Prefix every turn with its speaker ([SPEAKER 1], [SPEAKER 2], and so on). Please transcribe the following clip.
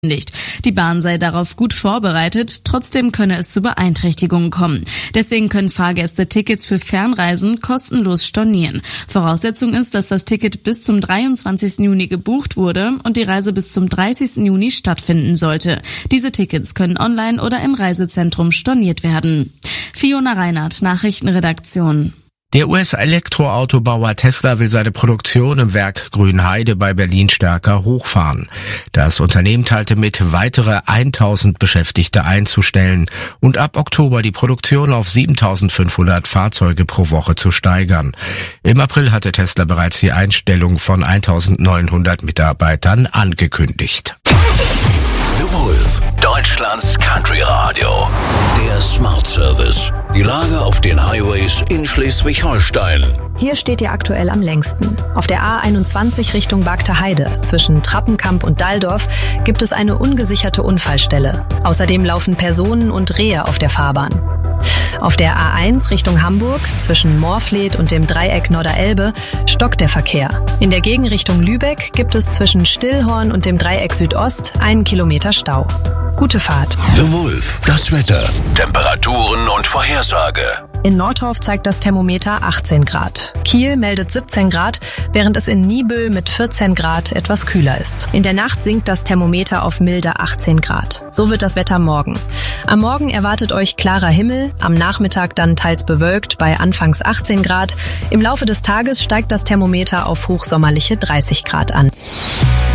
[SPEAKER 1] Die Bahn sei darauf gut vorbereitet, trotzdem könne es zu Beeinträchtigungen kommen. Deswegen können Fahrgäste Tickets für Fernreisen kostenlos stornieren. Voraussetzung ist, dass das Ticket bis zum 23. Juni gebucht wurde und die Reise bis zum 30. Juni stattfinden sollte. Diese Tickets können online oder im Reisezentrum storniert werden. Fiona Reinhardt, Nachrichtenredaktion.
[SPEAKER 2] Der US-Elektroautobauer Tesla will seine Produktion im Werk Grünheide bei Berlin stärker hochfahren. Das Unternehmen teilte mit, weitere 1000 Beschäftigte einzustellen und ab Oktober die Produktion auf 7500 Fahrzeuge pro Woche zu steigern. Im April hatte Tesla bereits die Einstellung von 1900 Mitarbeitern angekündigt.
[SPEAKER 3] The Wolf, Deutschlands Country Radio. Der Smart Service. Die Lage auf den Highways in Schleswig-Holstein.
[SPEAKER 4] Hier steht ihr aktuell am längsten. Auf der A21 Richtung Bagter Heide zwischen Trappenkamp und Dalldorf gibt es eine ungesicherte Unfallstelle. Außerdem laufen Personen und Rehe auf der Fahrbahn. Auf der A1 Richtung Hamburg zwischen Moorfleet und dem Dreieck Norderelbe stockt der Verkehr. In der Gegenrichtung Lübeck gibt es zwischen Stillhorn und dem Dreieck Südost 1 Kilometer Stau. Gute Fahrt.
[SPEAKER 3] The Wolf, das Wetter, Temperaturen und Vorhersage.
[SPEAKER 4] In Nordorf zeigt das Thermometer 18 Grad. Kiel meldet 17 Grad, während es in Niebüll mit 14 Grad etwas kühler ist. In der Nacht sinkt das Thermometer auf milde 18 Grad. So wird das Wetter morgen. Am Morgen erwartet euch klarer Himmel, am Nachmittag dann teils bewölkt bei anfangs 18 Grad. Im Laufe des Tages steigt das Thermometer auf hochsommerliche 30 Grad an.